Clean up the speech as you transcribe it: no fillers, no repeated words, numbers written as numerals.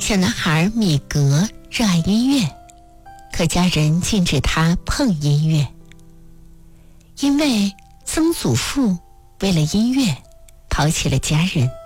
小男孩米格热爱音乐，可家人禁止他碰音乐，因为曾祖父为了音乐抛弃了家人。